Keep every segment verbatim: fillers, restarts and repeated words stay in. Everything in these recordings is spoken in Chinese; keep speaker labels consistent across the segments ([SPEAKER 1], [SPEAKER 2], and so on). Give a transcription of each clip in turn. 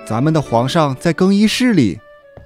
[SPEAKER 1] 咱们的皇上在更衣室里。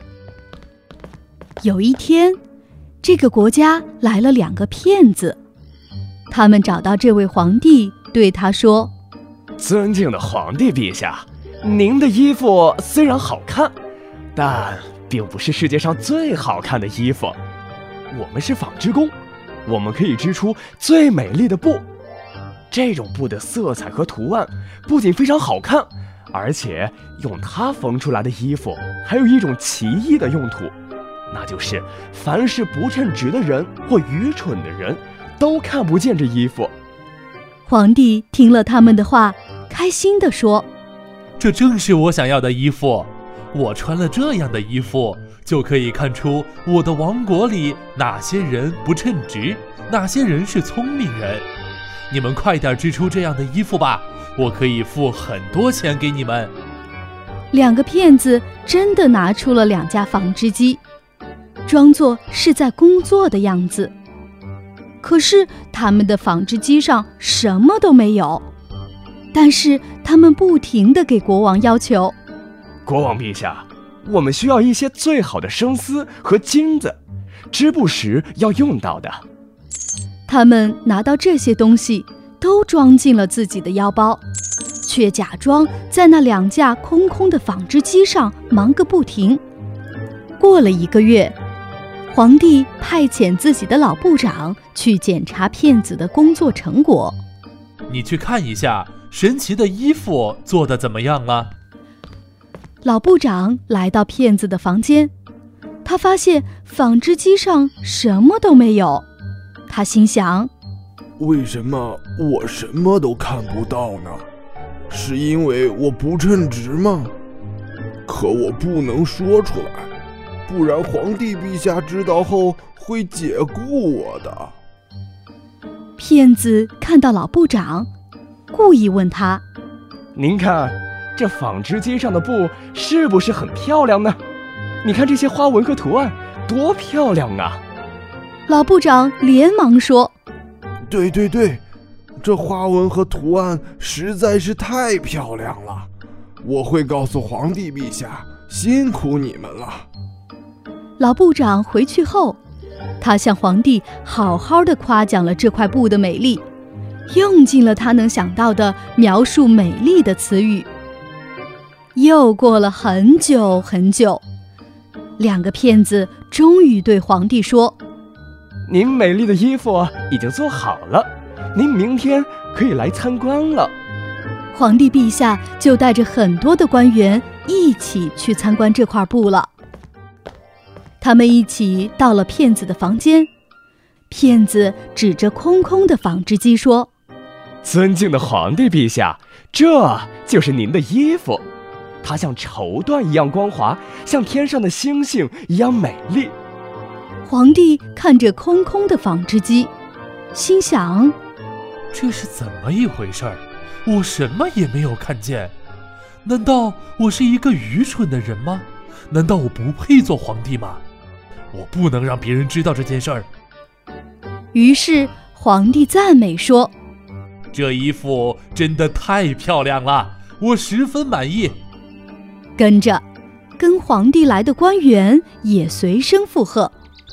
[SPEAKER 2] 有一天，这个国家来了两个骗子，他们找到这位皇帝，对他说：
[SPEAKER 3] 尊敬的皇帝陛下，您的衣服虽然好看，但并不是世界上最好看的衣服。我们是纺织工，我们可以织出最美丽的布。这种布的色彩和图案不仅非常好看，而且用它缝出来的衣服还有一种奇异的用途，那就是凡是不称职的人或愚蠢的人都看不见这衣服。
[SPEAKER 2] 皇帝听了他们的话，开心地说：
[SPEAKER 4] 这正是我想要的衣服，我穿了这样的衣服，就可以看出我的王国里哪些人不称职，哪些人是聪明人。你们快点织出这样的衣服吧，我可以付很多钱给你们。
[SPEAKER 2] 两个骗子真的拿出了两架纺织机，装作是在工作的样子。可是他们的纺织机上什么都没有，但是他们不停地给国王要求：
[SPEAKER 3] 国王陛下，我们需要一些最好的生丝和金子，织布时要用到的。
[SPEAKER 2] 他们拿到这些东西，都装进了自己的腰包，却假装在那两架空空的纺织机上忙个不停。过了一个月，皇帝派遣自己的老部长去检查骗子的工作成果。
[SPEAKER 4] 你去看一下，神奇的衣服做得怎么样了？
[SPEAKER 2] 老部长来到骗子的房间，他发现纺织机上什么都没有。他心想：
[SPEAKER 5] 为什么我什么都看不到呢？是因为我不称职吗？可我不能说出来，不然皇帝陛下知道后会解雇我的。
[SPEAKER 2] 骗子看到老部长，故意问他：
[SPEAKER 3] 您看，这纺织机上的布是不是很漂亮呢？你看这些花纹和图案多漂亮啊！
[SPEAKER 2] 老部长连忙说：
[SPEAKER 5] 对对对，这花纹和图案实在是太漂亮了，我会告诉皇帝陛下，辛苦你们了。
[SPEAKER 2] 老部长回去后，他向皇帝好好的夸奖了这块布的美丽，用尽了他能想到的描述美丽的词语。又过了很久很久，两个骗子终于对皇帝说：
[SPEAKER 3] 您美丽的衣服已经做好了，您明天可以来参观了。
[SPEAKER 2] 皇帝陛下就带着很多的官员一起去参观这块布了。他们一起到了骗子的房间，骗子指着空空的纺织机说：
[SPEAKER 3] 尊敬的皇帝陛下，这就是您的衣服，它像绸缎一样光滑，像天上的星星一样美丽。
[SPEAKER 2] 皇帝看着空空的纺织机，心想：
[SPEAKER 4] 这是怎么一回事儿？我什么也没有看见。难道我是一个愚蠢的人吗？难道我不配做皇帝吗？我不能让别人知道这件事儿。
[SPEAKER 2] 于是皇帝赞美说：
[SPEAKER 4] 这衣服真的太漂亮了，我十分满意。
[SPEAKER 2] 跟着跟皇帝来的官员也随声附和。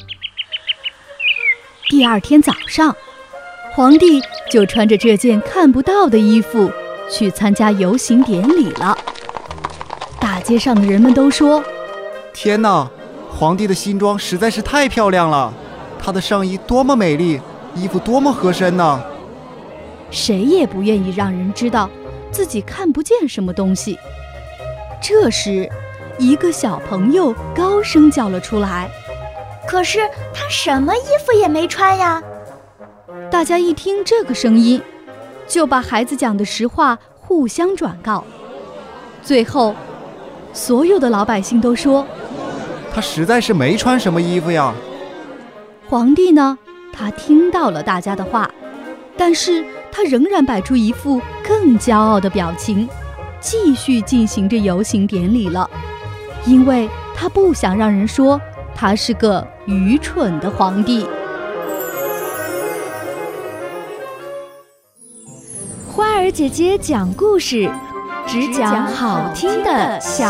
[SPEAKER 2] 第二天早上，皇帝就穿着这件看不到的衣服去参加游行典礼了。大街上的人们都说：
[SPEAKER 1] 天哪，皇帝的新装实在是太漂亮了，他的上衣多么美丽，衣服多么合身呢！
[SPEAKER 2] 谁也不愿意让人知道自己看不见什么东西。这时，一个小朋友高声叫了出来：
[SPEAKER 6] 可是他什么衣服也没穿呀！
[SPEAKER 2] 大家一听这个声音，就把孩子讲的实话互相转告。最后，所有的老百姓都说：
[SPEAKER 1] 他实在是没穿什么衣服呀。
[SPEAKER 2] 皇帝呢，他听到了大家的话，但是他仍然摆出一副更骄傲的表情，继续进行着游行典礼了，因为他不想让人说他是个愚蠢的皇帝。
[SPEAKER 7] 花儿姐姐讲故事，只讲好听的小